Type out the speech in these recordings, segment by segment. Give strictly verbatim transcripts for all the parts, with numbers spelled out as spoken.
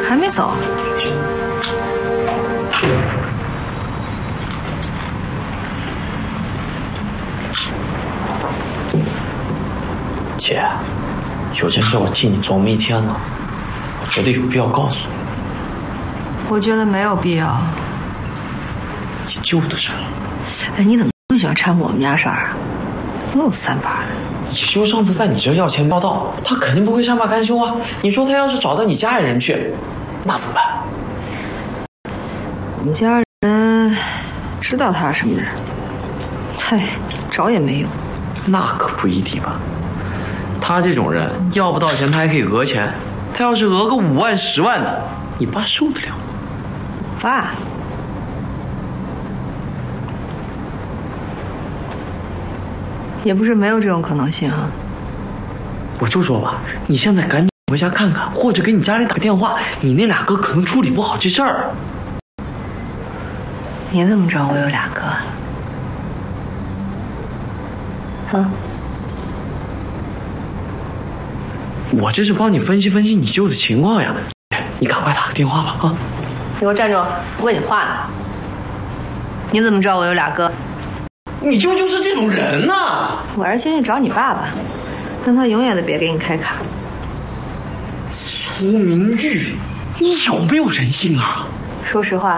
还没走。 姐，有件事我替你琢磨一天了，我觉得有必要告诉你。 我觉得没有必要。 你舅的事。 哎，你怎么这么喜欢掺和我们家事儿啊？又三八的。 你舅上次在你这儿要钱报道，他肯定不会善罢甘休啊！你说他要是找到你家里人去，那怎么办？ 我们家人知道他是什么人，嗨，找也没用。 那可不一定吧。他这种人要不到钱，他还可以讹钱。他要是讹个五万、十万的，你爸受得了吗？ 爸，也不是没有这种可能性啊。 我就说吧，你现在赶紧回家看看，或者给你家里打个电话，你那俩哥可能处理不好这事儿。 你怎么知道我有俩哥？啊？ 我这是帮你分析分析你舅的情况呀，你赶快打个电话吧啊！ 你给我站住！我问你话呢。你怎么知道我有俩哥？ 你舅就是这种人呐、啊！ 我还是先去找你爸爸，让他永远都别给你开卡。 苏明玉，你有没有人性啊？ 说实话。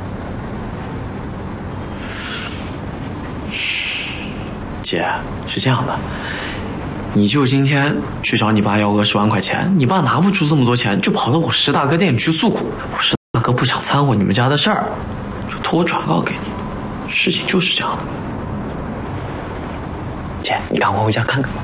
姐，是这样的。你舅今天去找你爸要个十万块钱，你爸拿不出这么多钱，就跑到我石大哥店里去诉苦。我石大哥不想掺和你们家的事儿，就托我转告给你。事情就是这样的。姐，你赶快回家看看吧。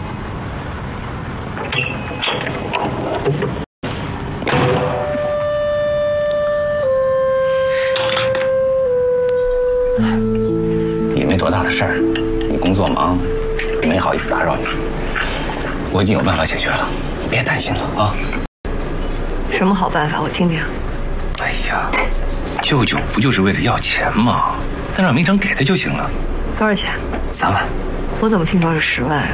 也没多大的事儿，你工作忙，没好意思打扰你。我已经有办法解决了，别担心了啊。 什么好办法？我听听。 哎呀，舅舅不就是为了要钱吗？但让明成给他就行了。 多少钱？ 三万。 我怎么听说是十万啊？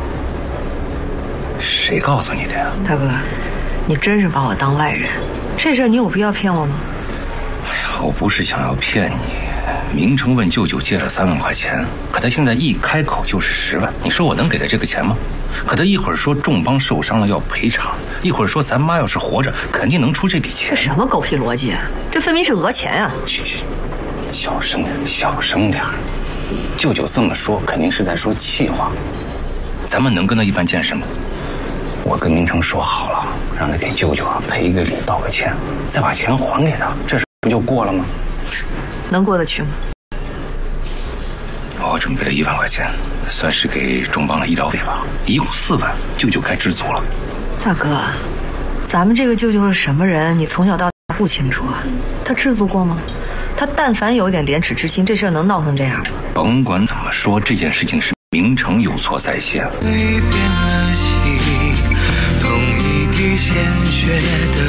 谁告诉你的呀？ 大哥，你真是把我当外人，这事儿你有必要骗我吗？ 哎呀，我不是想要骗你。明成问舅舅借了三万块钱，可他现在一开口就是十万，你说我能给他这个钱吗？可他一会儿说众邦受伤了要赔偿，一会儿说咱妈要是活着肯定能出这笔钱。 这什么狗屁逻辑啊？这分明是讹钱啊！ 嘘嘘，小声点，小声点。舅舅这么说肯定是在说气话，咱们能跟他一般见识吗？我跟明成说好了，让他给舅舅啊赔个礼道个歉，再把钱还给他，这事不就过了吗？ 能过得去吗？ 我准备了一万块钱，算是给众邦的医疗费吧，一共四万，舅舅该知足了。 大哥，咱们这个舅舅是什么人？你从小到大不清楚啊？他知足过吗？他但凡有点廉耻之心，这事儿能闹成这样吗？ 甭管怎么说，这件事情是明成有错在先。 变了心，同一滴鲜血的